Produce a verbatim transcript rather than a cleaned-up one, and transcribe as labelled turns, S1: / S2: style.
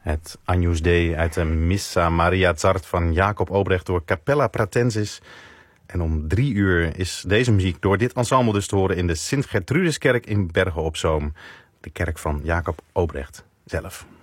S1: Het Agnus Dei uit de Missa Maria Zart van Jacob Obrecht door Capella Pratensis. En om drie uur is deze muziek door dit ensemble dus te horen in de Sint-Gertrudeskerk in Bergen op Zoom. De kerk van Jacob Obrecht zelf.